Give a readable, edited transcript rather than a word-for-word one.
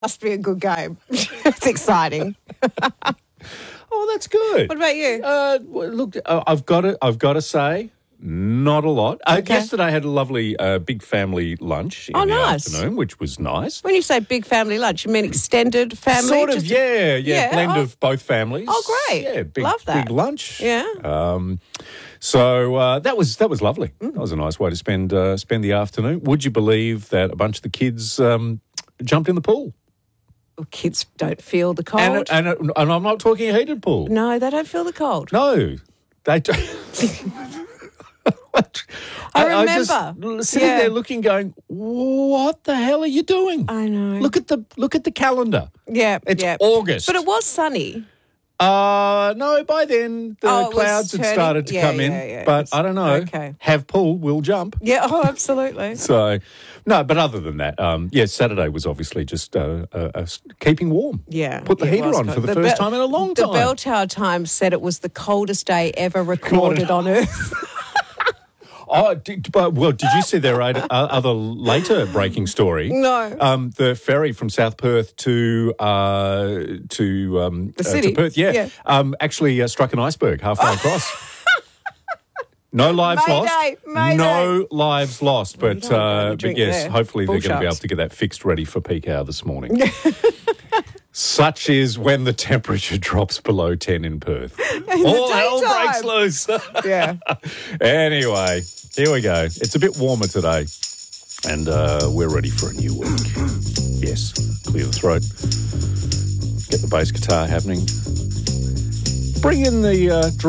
Must be a good game. It's exciting. Oh, that's good. What about you? Look, I've got to say, not a lot. Okay. Yesterday I had a lovely big family lunch in the nice. afternoon, which was nice. When you say big family lunch, you mean extended family? Sort of, Just yeah. Blend of both families. Oh, great. Yeah, Love that. big lunch. Yeah. So that was lovely. That was a nice way to spend the afternoon. Would you believe that a bunch of the kids jumped in the pool? Well, kids don't feel the cold. And I'm not talking a heated pool. No, they don't feel the cold. No, they don't. I I remember. just sitting there looking, going, "What the hell are you doing?" I know. Look at the calendar. Yeah, It's August. But it was sunny. No, by then the Oh, it was clouds had turning- started to come in. yeah. But It's- I don't know. okay. Have pool, will jump. Yeah, absolutely. So, no, but other than that, Saturday was obviously just keeping warm. Yeah. Put the it heater was on cold. for the first time in a long The time. Bell Tower Times said it was the coldest day ever recorded on Earth. Oh, did you see their other later breaking story? No. The ferry from South Perth to The city? to Perth, actually struck an iceberg halfway across. No lives Mayday, lost. mayday. No lives lost. you But don't have to drink yes, there. hopefully Bull they're going to be able sharks. to get that fixed ready for peak hour this morning. Such is when the temperature drops below 10 in Perth. All hell daytime. breaks loose. Yeah. Anyway, here we go. It's a bit warmer today, and we're ready for a new week. Yes, clear the throat. Get the bass guitar happening. Bring in the